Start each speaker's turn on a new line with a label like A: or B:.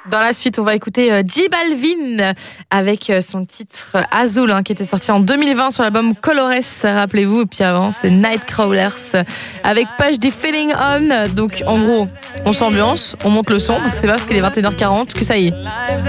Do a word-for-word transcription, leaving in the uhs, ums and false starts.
A: Dans la suite, on va écouter euh, J Balvin avec euh, son titre euh, Azul, hein, qui était sorti en deux mille vingt sur l'album Colores, rappelez-vous. Et puis avant, c'est Nightcrawlers avec Push the Feeling On. Donc en gros, on s'ambiance, on monte le son, parce que c'est pas parce qu'il est vingt et une heures quarante que ça y est.